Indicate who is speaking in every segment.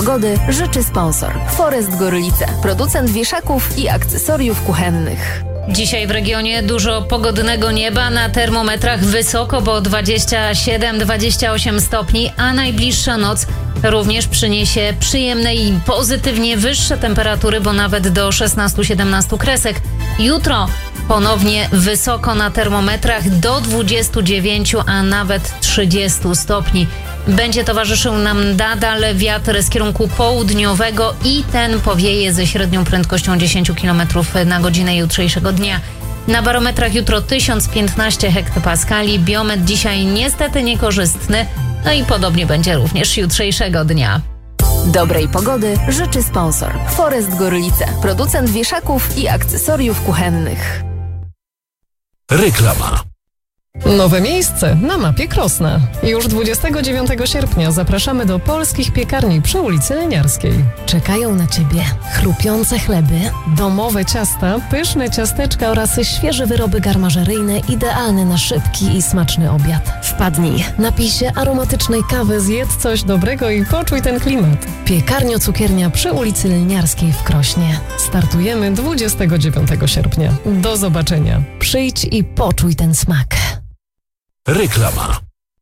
Speaker 1: pogody życzy sponsor Forest Gorlice, producent wieszaków i akcesoriów kuchennych.
Speaker 2: Dzisiaj w regionie dużo pogodnego nieba, na termometrach wysoko, bo 27-28 stopni, a najbliższa noc również przyniesie przyjemne i pozytywnie wyższe temperatury, bo nawet do 16-17 kresek. Jutro ponownie wysoko na termometrach do 29, a nawet 30 stopni. Będzie towarzyszył nam nadal wiatr z kierunku południowego i ten powieje ze średnią prędkością 10 km na godzinę jutrzejszego dnia. Na barometrach jutro 1015 hektopaskali, biometr dzisiaj niestety niekorzystny, no i podobnie będzie również jutrzejszego dnia.
Speaker 1: Dobrej pogody życzy sponsor Forest Gorlice, producent wieszaków i akcesoriów kuchennych.
Speaker 3: Reklama.
Speaker 4: Nowe miejsce na mapie Krosna. Już 29 sierpnia zapraszamy do polskich piekarni przy ulicy Leniarskiej. Czekają na Ciebie chrupiące chleby, domowe ciasta, pyszne ciasteczka oraz świeże wyroby garmażeryjne idealne na szybki i smaczny obiad. Wpadnij, napij się aromatycznej kawy, zjedz coś dobrego i poczuj ten klimat. Piekarnio-cukiernia przy ulicy Leniarskiej w Krośnie. Startujemy 29 sierpnia. Do zobaczenia. Przyjdź i poczuj ten smak.
Speaker 3: Reklama.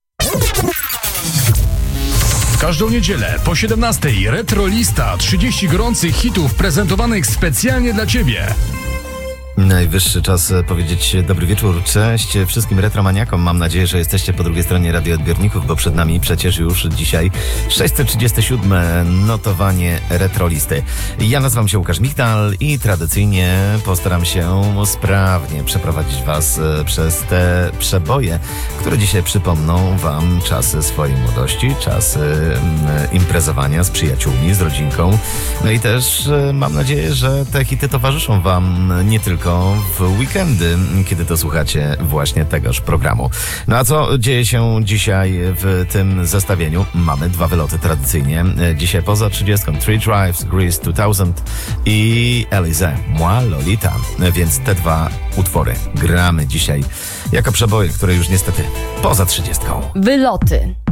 Speaker 3: W każdą niedzielę po 17:00 Retrolista, 30 gorących hitów prezentowanych specjalnie dla Ciebie.
Speaker 5: Najwyższy czas powiedzieć dobry wieczór, cześć wszystkim retromaniakom. Mam nadzieję, że jesteście po drugiej stronie radioodbiorników, bo przed nami przecież już dzisiaj 637 notowanie Retrolisty. Ja nazywam się Łukasz Michtal i tradycyjnie postaram się sprawnie przeprowadzić Was przez te przeboje, które dzisiaj przypomną Wam czasy swojej młodości, czasy imprezowania z przyjaciółmi, z rodzinką. No i też mam nadzieję, że te hity towarzyszą Wam nie tylko w weekendy, kiedy to słuchacie właśnie tegoż programu. No a co dzieje się dzisiaj w tym zestawieniu? Mamy dwa wyloty tradycyjnie. Dzisiaj poza 30 Three Drives, Grease 2000 i Elise, Moi Lolita. Więc te dwa utwory gramy dzisiaj jako przeboje, które już niestety poza 30.
Speaker 6: Wyloty.